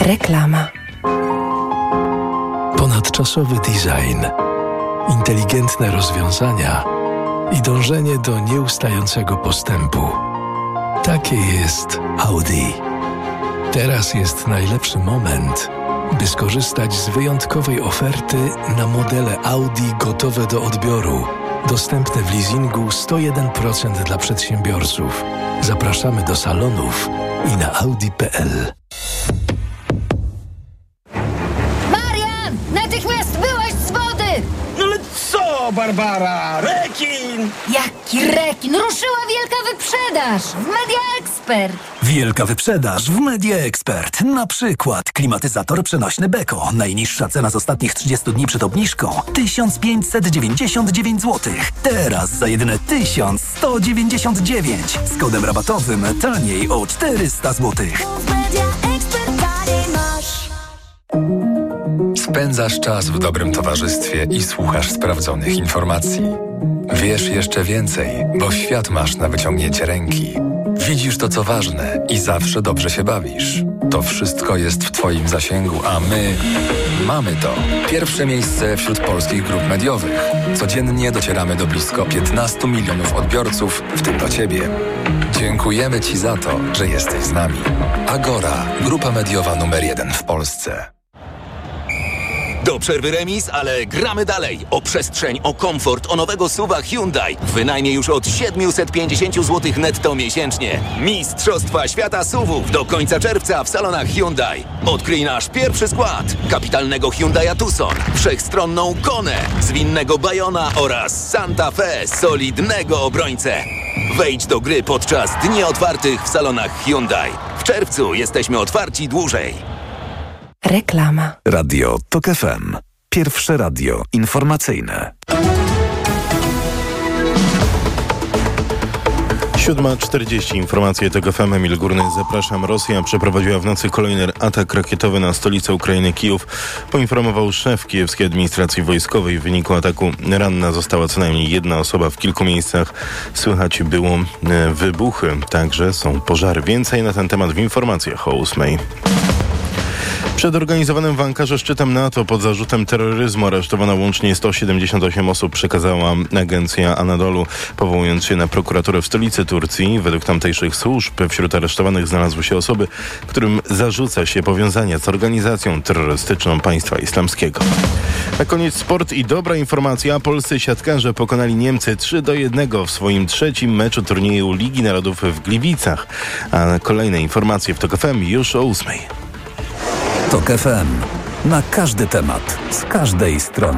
Reklama. Ponadczasowy design, inteligentne rozwiązania i dążenie do nieustającego postępu. Takie jest Audi. Teraz jest najlepszy moment, by skorzystać z wyjątkowej oferty na modele Audi gotowe do odbioru. Dostępne w leasingu 101% dla przedsiębiorców. Zapraszamy do salonów i na audi.pl. Marian! Natychmiast wyłaź z wody! No ale co, Barbara? Rekin! Jaki rekin? Ruszyła wielka wyprzedaż w Media Expert. Wielka wyprzedaż w Media Expert. Na przykład klimatyzator przenośny Beko. Najniższa cena z ostatnich 30 dni przed obniżką 1599 zł. Teraz za jedyne 1199. Z kodem rabatowym taniej o 400 zł. Spędzasz czas w dobrym towarzystwie i słuchasz sprawdzonych informacji. Wiesz jeszcze więcej, bo świat masz na wyciągnięcie ręki. Widzisz to, co ważne i zawsze dobrze się bawisz. To wszystko jest w Twoim zasięgu, a my mamy to. Pierwsze miejsce wśród polskich grup mediowych. Codziennie docieramy do blisko 15 milionów odbiorców, w tym do Ciebie. Dziękujemy Ci za to, że jesteś z nami. Agora, grupa mediowa numer 1 w Polsce. Do przerwy remis, ale gramy dalej. O przestrzeń, o komfort, o nowego SUV-a Hyundai. W wynajmie już od 750 zł netto miesięcznie. Mistrzostwa świata SUV-ów do końca czerwca w salonach Hyundai. Odkryj nasz pierwszy skład. Kapitalnego Hyundai'a Tucson, wszechstronną Konę, zwinnego Bayona oraz Santa Fe, solidnego obrońcę. Wejdź do gry podczas dni otwartych w salonach Hyundai. W czerwcu jesteśmy otwarci dłużej. Reklama. Radio TOK FM. Pierwsze radio informacyjne. 7:40. Informacje TOK FM. Emil Górny. Zapraszam. Rosja przeprowadziła w nocy kolejny atak rakietowy na stolicę Ukrainy, Kijów. Poinformował szef kijewskiej administracji wojskowej. W wyniku ataku ranna została co najmniej jedna osoba. W kilku miejscach słychać było wybuchy. Także są pożary. Więcej na ten temat w informacjach o 8:00. Przed organizowanym w Ankarze szczytem NATO pod zarzutem terroryzmu aresztowano łącznie 178 osób, przekazała agencja Anadolu, powołując się na prokuraturę w stolicy Turcji. Według tamtejszych służb wśród aresztowanych znalazły się osoby, którym zarzuca się powiązania z organizacją terrorystyczną Państwa Islamskiego. Na koniec sport i dobra informacja. Polscy siatkarze pokonali Niemcy 3-1 w swoim trzecim meczu turnieju Ligi Narodów w Gliwicach. A kolejne informacje w TOK FM już o 8:00. TOK FM. Na każdy temat, z każdej strony.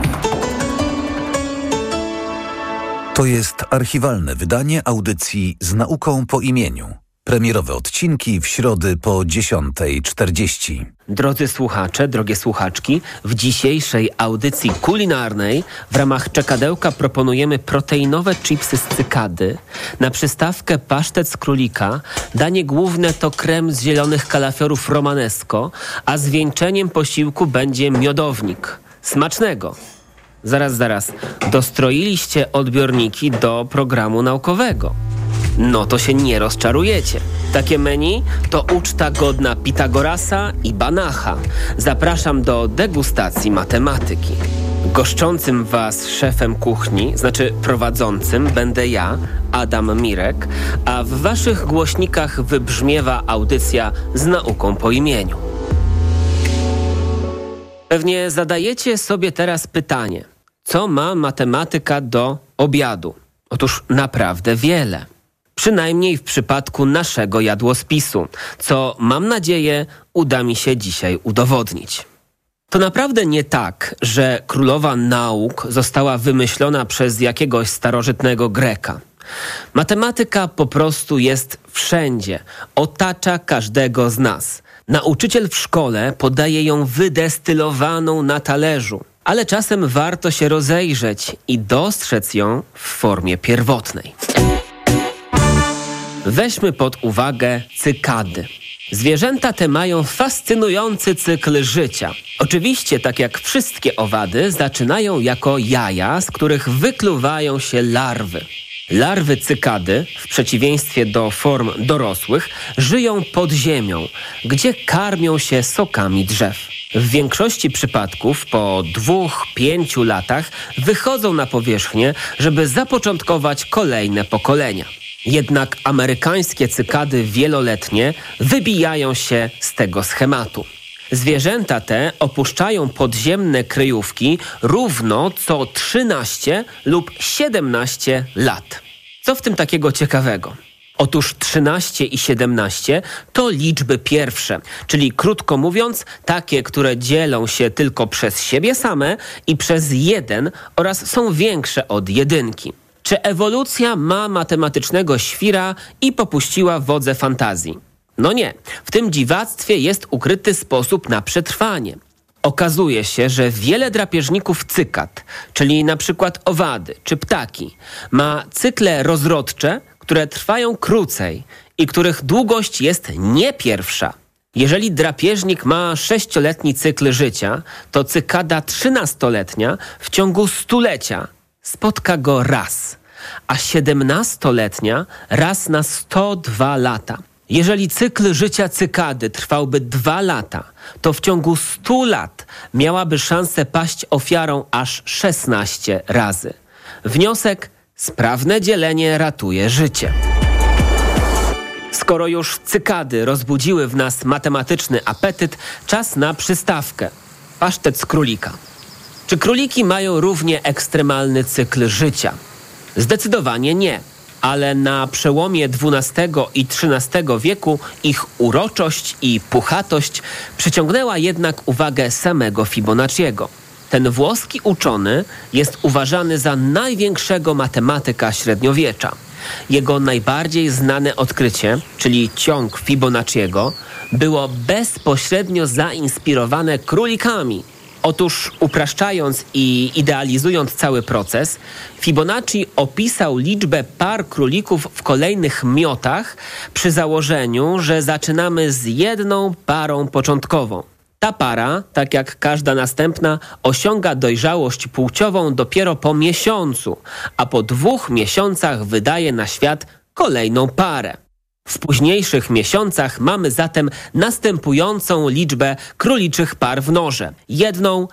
To jest archiwalne wydanie audycji Z nauką po imieniu. Premierowe odcinki w środy po 10:40. Drodzy słuchacze, drogie słuchaczki, w dzisiejszej audycji kulinarnej w ramach czekadełka proponujemy proteinowe chipsy z cykady, na przystawkę pasztet z królika, danie główne to krem z zielonych kalafiorów romanesco, a zwieńczeniem posiłku będzie miodownik. Smacznego! Zaraz. Dostroiliście odbiorniki do programu naukowego. No to się nie rozczarujecie. Takie menu to uczta godna Pitagorasa i Banacha. Zapraszam do degustacji matematyki. Goszczącym Was szefem kuchni, znaczy prowadzącym, będę ja, Adam Mirek, a w Waszych głośnikach wybrzmiewa audycja Z nauką po imieniu. Pewnie zadajecie sobie teraz pytanie, co ma matematyka do obiadu? Otóż naprawdę wiele. Przynajmniej w przypadku naszego jadłospisu, co mam nadzieję uda mi się dzisiaj udowodnić. To naprawdę nie tak, że królowa nauk została wymyślona przez jakiegoś starożytnego Greka. Matematyka po prostu jest wszędzie, otacza każdego z nas. Nauczyciel w szkole podaje ją wydestylowaną na talerzu, ale czasem warto się rozejrzeć i dostrzec ją w formie pierwotnej. Weźmy pod uwagę cykady. Zwierzęta te mają fascynujący cykl życia. Oczywiście, tak jak wszystkie owady, zaczynają jako jaja, z których wykluwają się larwy. Larwy cykady, w przeciwieństwie do form dorosłych, żyją pod ziemią, gdzie karmią się sokami drzew. W większości przypadków po 2-5 latach wychodzą na powierzchnię, żeby zapoczątkować kolejne pokolenia. Jednak amerykańskie cykady wieloletnie wybijają się z tego schematu. Zwierzęta te opuszczają podziemne kryjówki równo co 13 lub 17 lat. Co w tym takiego ciekawego? Otóż 13 i 17 to liczby pierwsze, czyli krótko mówiąc takie, które dzielą się tylko przez siebie same i przez 1 oraz są większe od 1. Czy ewolucja ma matematycznego świra i popuściła wodze fantazji? No nie, w tym dziwactwie jest ukryty sposób na przetrwanie. Okazuje się, że wiele drapieżników cykad, czyli na przykład owady czy ptaki, ma cykle rozrodcze, które trwają krócej i których długość jest nie pierwsza. Jeżeli drapieżnik ma 6-letni cykl życia, to cykada 13-letnia w ciągu stulecia spotka go raz, a 17-letnia raz na 102 lata. Jeżeli cykl życia cykady trwałby 2 lata, to w ciągu 100 lat miałaby szansę paść ofiarą aż 16 razy. Wniosek: sprawne dzielenie ratuje życie. Skoro już cykady rozbudziły w nas matematyczny apetyt, czas na przystawkę. Pasztet z królika. Czy króliki mają równie ekstremalny cykl życia? Zdecydowanie nie. Ale na przełomie XII i XIII wieku ich uroczość i puchatość przyciągnęła jednak uwagę samego Fibonacciego. Ten włoski uczony jest uważany za największego matematyka średniowiecza. Jego najbardziej znane odkrycie, czyli ciąg Fibonacciego, było bezpośrednio zainspirowane królikami. Otóż upraszczając i idealizując cały proces, Fibonacci opisał liczbę par królików w kolejnych miotach przy założeniu, że zaczynamy z 1 parą początkową. Ta para, tak jak każda następna, osiąga dojrzałość płciową dopiero po miesiącu, a po 2 miesiącach wydaje na świat kolejną parę. W późniejszych miesiącach mamy zatem następującą liczbę króliczych par w norze. 1,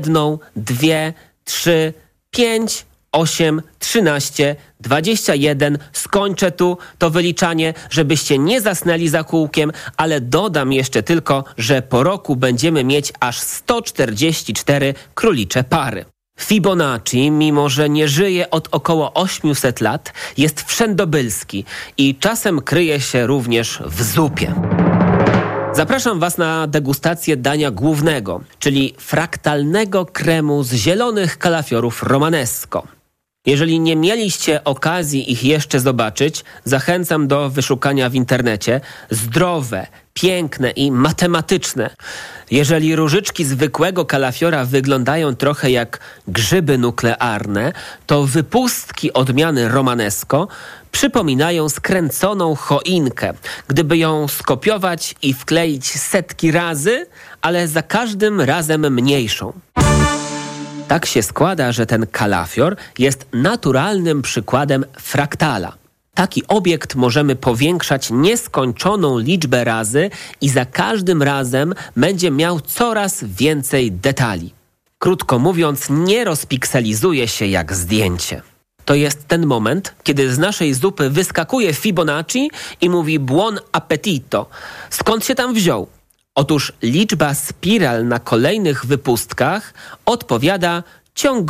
2, 3, 5, 8, 13, 21. Skończę tu to wyliczanie, żebyście nie zasnęli za kółkiem, ale dodam jeszcze tylko, że po roku będziemy mieć aż 144 królicze pary. Fibonacci, mimo że nie żyje od około 800 lat, jest wszędobylski i czasem kryje się również w zupie. Zapraszam Was na degustację dania głównego, czyli fraktalnego kremu z zielonych kalafiorów romanesco. Jeżeli nie mieliście okazji ich jeszcze zobaczyć, zachęcam do wyszukania w internecie. Zdrowe, piękne i matematyczne. Jeżeli różyczki zwykłego kalafiora wyglądają trochę jak grzyby nuklearne, to wypustki odmiany romanesco przypominają skręconą choinkę. Gdyby ją skopiować i wkleić setki razy, ale za każdym razem mniejszą. Tak się składa, że ten kalafior jest naturalnym przykładem fraktala. Taki obiekt możemy powiększać nieskończoną liczbę razy i za każdym razem będzie miał coraz więcej detali. Krótko mówiąc, nie rozpikselizuje się jak zdjęcie. To jest ten moment, kiedy z naszej zupy wyskakuje Fibonacci i mówi buon appetito. Skąd się tam wziął? Otóż liczba spiral na kolejnych wypustkach odpowiada ciąg